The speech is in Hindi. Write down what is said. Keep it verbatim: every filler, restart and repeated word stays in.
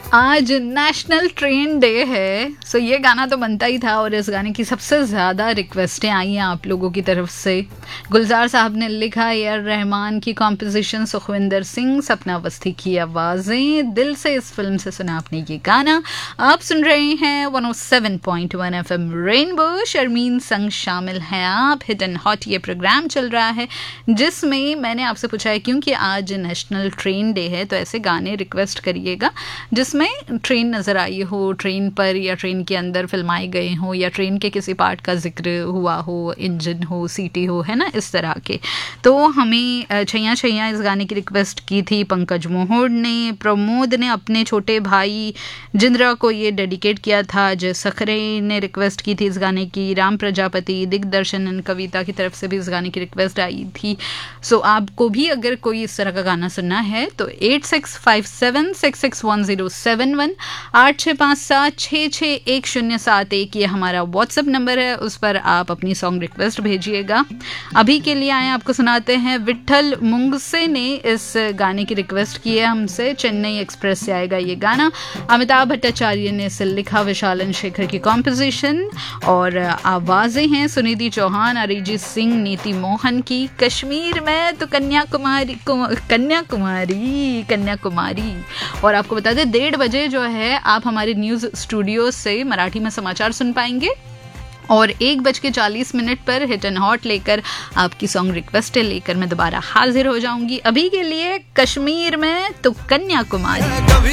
आज नेशनल ट्रेन डे है, सो ये गाना तो बनता ही था और इस गाने की सबसे ज़्यादा रिक्वेस्टें आई हैं आप लोगों की तरफ से। गुलजार साहब ने लिखा, ए आर रहमान की कॉम्पोजिशन, सुखविंदर सिंह, सपना अवस्थी की आवाज़ें। दिल से इस फिल्म से सुना आपने ये गाना। आप सुन रहे हैं one O seven point one F M rainbow. Sharmin संग शामिल हैं आप। हिट एंड हॉट ये प्रोग्राम चल रहा है जिसमें मैंने आपसे पूछा है क्योंकि आज नेशनल ट्रेन डे है तो ऐसे गाने रिक्वेस्ट करिएगा जिसमें में ट्रेन नज़र आई हो, ट्रेन पर या ट्रेन के अंदर फिल्माए गए हो या ट्रेन के किसी पार्ट का जिक्र हुआ हो, इंजन हो, सीटी हो, है ना, इस तरह के। तो हमें छैया छैया इस गाने की रिक्वेस्ट की थी पंकज मोहड़ ने। प्रमोद ने अपने छोटे भाई जिंद्रा को ये डेडिकेट किया था। जय सखरे ने रिक्वेस्ट की थी इस गाने की। राम प्रजापति, दिग्दर्शन, कविता की तरफ से भी इस गाने की रिक्वेस्ट आई थी। सो so, आपको भी अगर कोई इस तरह का गाना सुनना है तो eight six five seven six six one zero seven one आठ छः पाँच सात छः छः एक शून्य सात एक ये हमारा व्हाट्सएप नंबर है, उस पर आप अपनी सॉन्ग रिक्वेस्ट भेजिएगा। अभी के लिए आए आपको सुनाते हैं, विठल मुंगसे ने इस गाने की रिक्वेस्ट की है हमसे। चेन्नई एक्सप्रेस से आएगा ये गाना। अमिताभ भट्टाचार्य ने इसे लिखा, विशालन शेखर की कॉम्पोजिशन और आवाज़ें हैं सुनिधि चौहान, अरिजीत सिंह, नीति मोहन की। कश्मीर में तो कन्याकुमारी कन्याकुमारी कन्याकुमारी और आपको बता दें डेढ़ बजे जो है आप हमारे न्यूज़ स्टूडियो से मराठी में समाचार सुन पाएंगे और एक बज के चालीस मिनट पर हिट एंड हॉट लेकर आपकी सॉन्ग रिक्वेस्ट लेकर मैं दोबारा हाजिर हो जाऊंगी। अभी के लिए कश्मीर में तो कन्याकुमारी।